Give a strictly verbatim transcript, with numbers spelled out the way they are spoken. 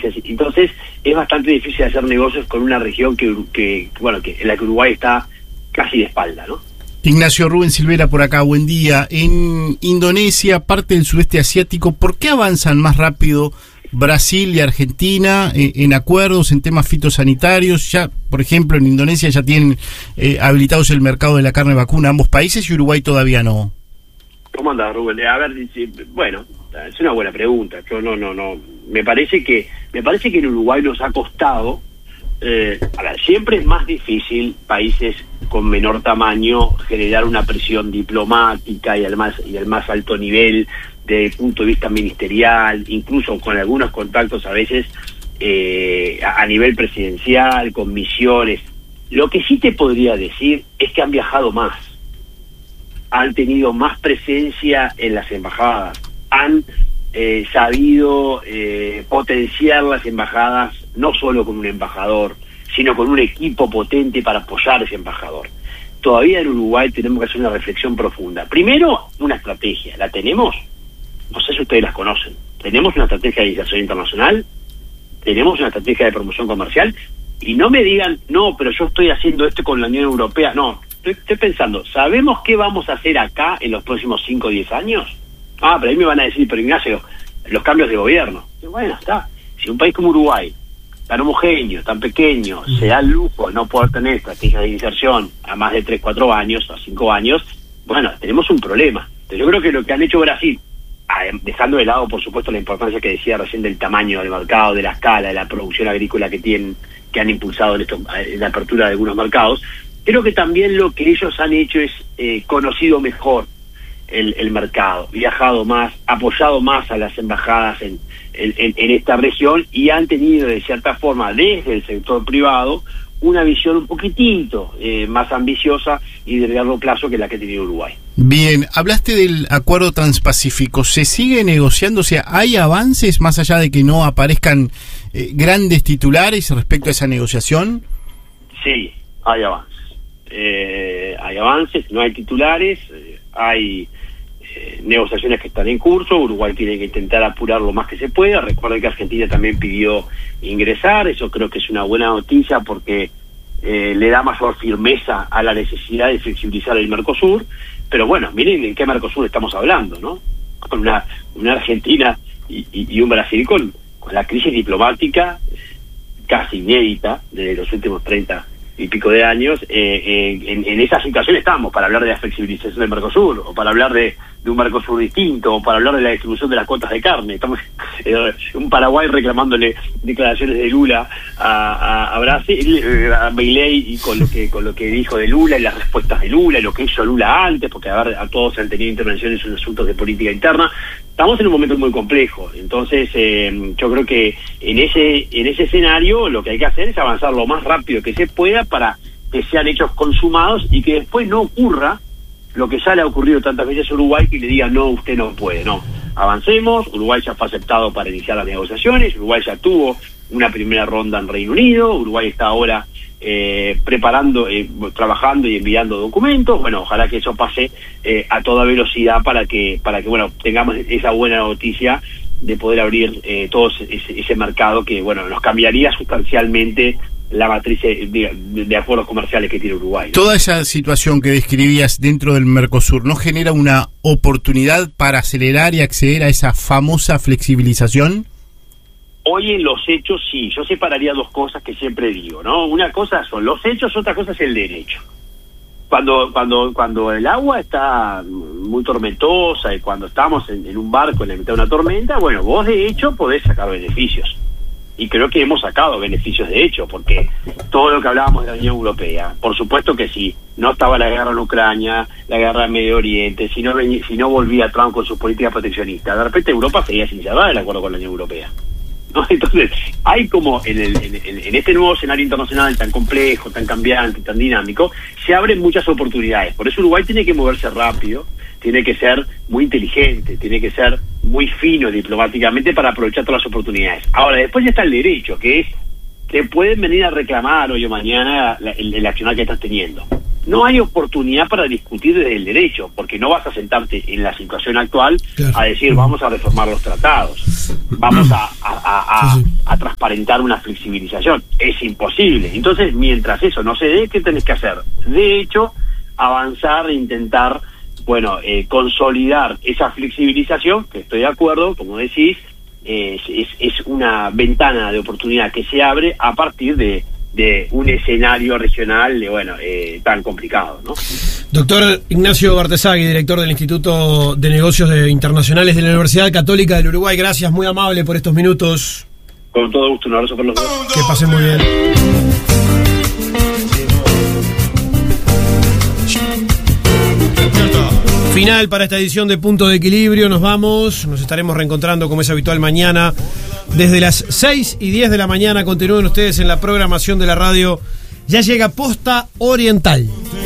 países. Entonces es bastante difícil hacer negocios con una región que, que bueno, que en la que Uruguay está casi de espalda, ¿no? Ignacio, Rubén Silvera por acá, buen día. En Indonesia, parte del sudeste asiático, ¿por qué avanzan más rápido Brasil y Argentina eh, en acuerdos en temas fitosanitarios? Ya, por ejemplo, en Indonesia ya tienen eh, habilitados el mercado de la carne vacuna ambos países y Uruguay todavía no. ¿Cómo andás, Rubén? A ver, bueno, es una buena pregunta. Yo no, no, no. Me parece que, me parece que en Uruguay nos ha costado. Eh, a ver, siempre es más difícil países con menor tamaño generar una presión diplomática y al más y al más alto nivel desde el punto de vista ministerial, incluso con algunos contactos a veces eh, a, a nivel presidencial, con misiones. Lo que sí te podría decir es que han viajado más, han tenido más presencia en las embajadas, han eh, sabido eh, potenciar las embajadas, no solo con un embajador, sino con un equipo potente para apoyar a ese embajador. Todavía en Uruguay tenemos que hacer una reflexión profunda. Primero, una estrategia. ¿La tenemos? No sé si ustedes las conocen. ¿Tenemos una estrategia de inserción internacional? ¿Tenemos una estrategia de promoción comercial? Y no me digan, no, pero yo estoy haciendo esto con la Unión Europea. No, estoy, estoy pensando, ¿sabemos qué vamos a hacer acá en los próximos cinco o diez años? Ah, pero ahí me van a decir, pero Ignacio, los cambios de gobierno. Y bueno, está. Si un país como Uruguay, tan homogéneo, tan pequeño, se da el lujo de no poder tener estrategias de inserción a más de tres, cuatro años, a cinco años, bueno, tenemos un problema. Entonces yo creo que lo que han hecho Brasil, dejando de lado, por supuesto, la importancia que decía recién del tamaño del mercado, de la escala, de la producción agrícola que tienen, que han impulsado en, esto, en la apertura de algunos mercados, creo que también lo que ellos han hecho es eh, conocido mejor el, el mercado, viajado más, apoyado más a las embajadas en, en, en esta región y han tenido, de cierta forma, desde el sector privado, una visión un poquitito eh, más ambiciosa y de largo plazo que la que ha tenido Uruguay. Bien, hablaste del acuerdo transpacífico. ¿Se sigue negociando? O sea, ¿hay avances más allá de que no aparezcan eh, grandes titulares respecto a esa negociación? Sí, hay avances. Eh, hay avances, no hay titulares, eh, hay eh, negociaciones que están en curso. Uruguay tiene que intentar apurar lo más que se pueda. Recuerden que Argentina también pidió ingresar, eso creo que es una buena noticia porque eh, le da mayor firmeza a la necesidad de flexibilizar el Mercosur. Pero bueno, miren en qué Mercosur estamos hablando, ¿no? Con una, una Argentina y, y, y un Brasil con, con la crisis diplomática casi inédita de los últimos treinta y pico de años. Eh, eh, en, en esa situación estamos para hablar de la flexibilización del Mercosur, o para hablar de, de un Mercosur distinto, o para hablar de la distribución de las cuotas de carne. Estamos eh, un Paraguay reclamándole declaraciones de Lula a, a, a Brasil, a Milei, y con lo que con lo que dijo de Lula y las respuestas de Lula y lo que hizo Lula antes, porque a ver, a todos han tenido intervenciones en asuntos de política interna. Estamos en un momento muy complejo, entonces eh, yo creo que en ese en ese escenario lo que hay que hacer es avanzar lo más rápido que se pueda para que sean hechos consumados y que después no ocurra lo que ya le ha ocurrido tantas veces a Uruguay, que le diga no, usted no puede. No, avancemos. Uruguay ya fue aceptado para iniciar las negociaciones, Uruguay ya tuvo una primera ronda en Reino Unido, Uruguay está ahora eh, preparando, eh, trabajando y enviando documentos. Bueno, ojalá que eso pase eh, a toda velocidad para que, para que bueno, tengamos esa buena noticia de poder abrir eh, todo ese, ese mercado que, bueno, nos cambiaría sustancialmente la matriz de, de acuerdos comerciales que tiene Uruguay, ¿no? Toda esa situación que describías dentro del Mercosur, ¿no genera una oportunidad para acelerar y acceder a esa famosa flexibilización? Hoy en los hechos sí, yo separaría dos cosas que siempre digo, ¿no? Una cosa son los hechos, otra cosa es el derecho. Cuando cuando cuando el agua está muy tormentosa y cuando estamos en, en un barco en la mitad de una tormenta, bueno, vos de hecho podés sacar beneficios. Y creo que hemos sacado beneficios de hecho, porque todo lo que hablábamos de la Unión Europea, por supuesto que si no estaba la guerra en Ucrania, la guerra en Medio Oriente, si no, venía, si no volvía Trump con sus políticas proteccionistas, de repente Europa seguía sin cerrar el acuerdo con la Unión Europea, ¿no? Entonces, hay como en, el, en, en este nuevo escenario internacional tan complejo, tan cambiante, tan dinámico, se abren muchas oportunidades. Por eso Uruguay tiene que moverse rápido, tiene que ser muy inteligente, tiene que ser muy fino diplomáticamente para aprovechar todas las oportunidades. Ahora, después ya está el derecho, que es que pueden venir a reclamar hoy o mañana la, el, el accionar que estás teniendo. no hay oportunidad para discutir desde el derecho, porque no vas a sentarte en la situación actual claro. a decir vamos a reformar los tratados, vamos a, a, a, a, sí, sí. a transparentar una flexibilización. Es imposible. Entonces, mientras eso no se dé, ¿qué tenés que hacer? De hecho, avanzar e intentar, bueno, eh, consolidar esa flexibilización, que estoy de acuerdo, como decís, eh, es, es una ventana de oportunidad que se abre a partir de de un escenario regional de, bueno, eh, tan complicado, ¿no? Doctor Ignacio Bartesagui, director del Instituto de Negocios de Internacionales de la Universidad Católica del Uruguay, gracias, muy amable por estos minutos. Con todo gusto, un abrazo por los dos. Que pasen muy bien. Final para esta edición de Punto de Equilibrio, nos vamos, nos estaremos reencontrando como es habitual mañana desde las seis y diez de la mañana. Continúen ustedes en la programación de la radio. Ya llega Posta Oriental.